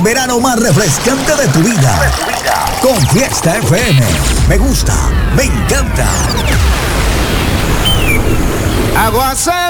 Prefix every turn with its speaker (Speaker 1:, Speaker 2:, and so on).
Speaker 1: verano más refrescante de tu vida. Con Fiesta FM. Me gusta, me encanta.
Speaker 2: Aguacero.